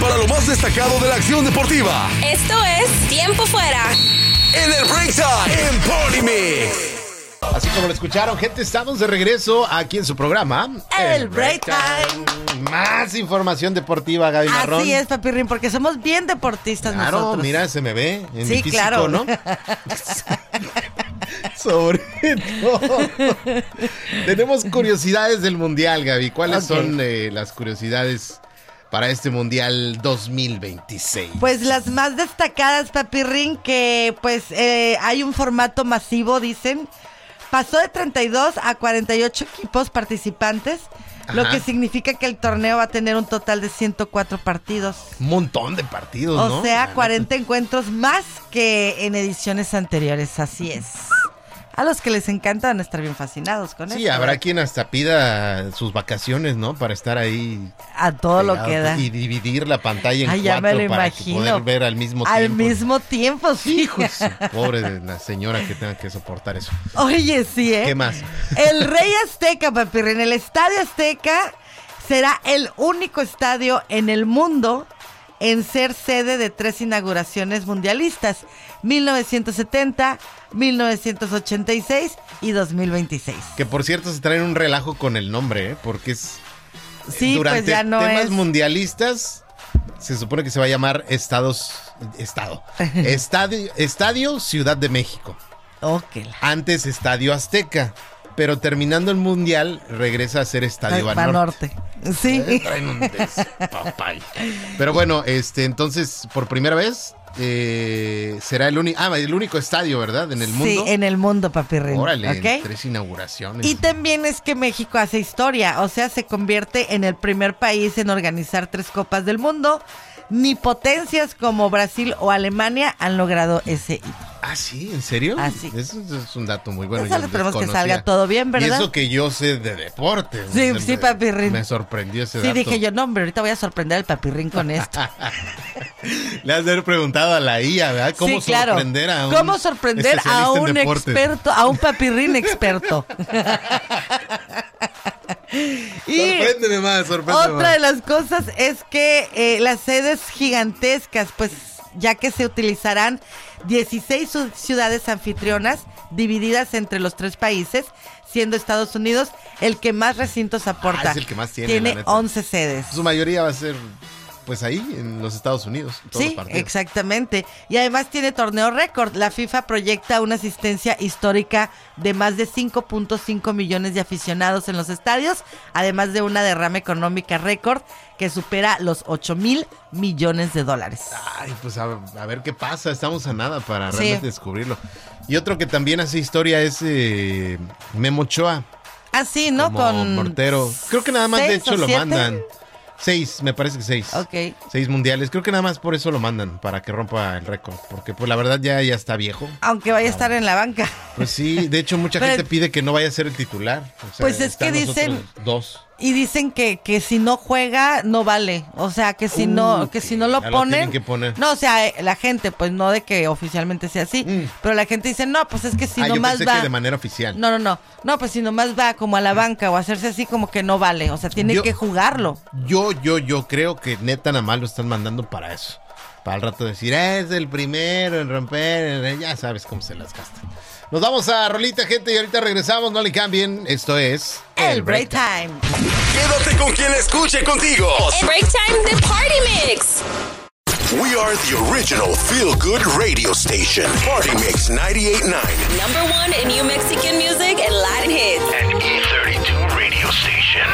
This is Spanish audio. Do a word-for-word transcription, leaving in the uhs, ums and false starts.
para lo más destacado de la acción deportiva. Esto es Tiempo Fuera. En el Break Time en Party Mix. Así como lo escucharon, gente, estamos de regreso aquí en su programa El, el Break Time. Time. Más información deportiva, Gaby Marrón. Así es, Papirrín, porque somos bien deportistas claro, nosotros. Mira, se me ve en sí, mi físico, claro. ¿no? Sobre todo. Tenemos curiosidades del Mundial, Gaby. ¿Cuáles okay. son eh, las curiosidades para este Mundial dos mil veintiséis? Pues las más destacadas, Papirrín, que pues eh, hay un formato masivo, dicen. Pasó de treinta y dos a cuarenta y ocho equipos participantes, ajá, lo que significa que el torneo va a tener un total de ciento cuatro partidos. Un montón de partidos, o ¿no? O sea, cuarenta encuentros más que en ediciones anteriores, así es. A los que les encanta van a estar bien fascinados con eso. Sí, habrá ¿verdad? Quien hasta pida sus vacaciones, ¿no? Para estar ahí. A todo lo que da. Y dividir la pantalla en Ay, cuatro ya me lo para imagino. poder ver al mismo tiempo. Al mismo tiempo, sí. Hijos, pobre de la señora que tenga que soportar eso. Oye, sí, ¿eh? ¿Qué más? El Rey Azteca, Papirrín, el Estadio Azteca será el único estadio en el mundo en ser sede de tres inauguraciones mundialistas, mil novecientos setenta, mil novecientos ochenta y seis y dos mil veintiséis. Que por cierto se traen un relajo con el nombre, ¿eh? Porque es sí, durante pues ya no temas es... mundialistas se supone que se va a llamar Estados Estado. Estadio, Estadio Ciudad de México. Okay. Antes Estadio Azteca. Pero terminando el Mundial, regresa a ser Estadio Banorte. Banorte. Sí. Eh, traen un despapay. Pero bueno, este, entonces, por primera vez, eh, será el único, ah, el único estadio, ¿verdad? En el mundo. Sí, en el mundo, Papirrín. Órale, ¿okay? Tres inauguraciones. Y también es que México hace historia, o sea, se convierte en el primer país en organizar tres Copas del Mundo. Ni potencias como Brasil o Alemania han logrado ese hito. Ah, sí, ¿en serio? Así. Eso es un dato muy bueno. Eso esperemos que salga todo bien, ¿verdad? Y eso que yo sé de deporte. Sí, me, sí, Papirrín. Me sorprendió ese sí, dato. Sí, dije yo, no, hombre, ahorita voy a sorprender al Papirrín con esto. Le has de haber preguntado a la I A, ¿verdad? ¿Cómo sí, claro. sorprender a un ¿Cómo sorprender a un experto, a un Papirrín experto? Y sorpréndeme más, sorpréndeme otra más. de las cosas es que eh, las sedes gigantescas, pues ya que se utilizarán dieciséis ciudades anfitrionas divididas entre los tres países, siendo Estados Unidos el que más recintos aporta. Ah, es el que más tiene. Tiene once sedes. Su mayoría va a ser pues ahí en los Estados Unidos. Todos sí, los partidos. Exactamente. Y además tiene torneo récord. La FIFA proyecta una asistencia histórica de más de cinco punto cinco millones de aficionados en los estadios, además de una derrama económica récord que supera los ocho mil millones de dólares. Ay, pues a, a ver qué pasa. Estamos a nada para sí. realmente descubrirlo. Y otro que también hace historia es eh, Memo Ochoa. Ah, sí, ¿no? Como Con portero. Creo que nada más de hecho lo siete? mandan. Seis, me parece que seis. Ok. Seis mundiales. Creo que nada más por eso lo mandan, para que rompa el récord. Porque pues la verdad ya, ya está viejo. Aunque vaya a estar en la banca. Pues sí, de hecho mucha Pero, gente pide que no vaya a ser el titular. O sea, pues es que dicen... Dos. Y dicen que, que si no juega, no vale. O sea, que si uh, no que si no lo ya ponen... Lo tienen que poner. No, o sea, la gente, pues no de que oficialmente sea así. Mm. Pero la gente dice, no, pues es que si ah, nomás yo pensé va... que de manera oficial. No, no, no. No, pues si nomás va como a la banca o hacerse así como que no vale. O sea, tiene yo, que jugarlo. Yo, yo, yo creo que neta nada más lo están mandando para eso. Para el rato decir, es el primero en romper. Ya sabes cómo se las gastan. Nos vamos a rolita, gente, y ahorita regresamos. No le cambien. Esto es... El Break Time. Quédate con quien escuche contigo. El Break Time de Party Mix. We are the original feel-good radio station. Party Mix ninety-eight point nine. Number one in New Mexican music and